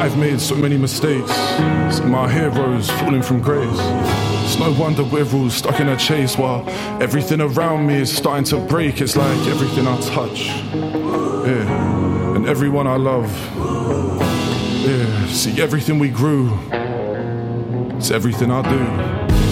I've made so many mistakes. See my heroes falling from grace. It's no wonder we're all stuck in a chase while everything around me is starting to break. It's like everything I touch, yeah, and everyone I love, yeah. See everything we grew, it's everything I do.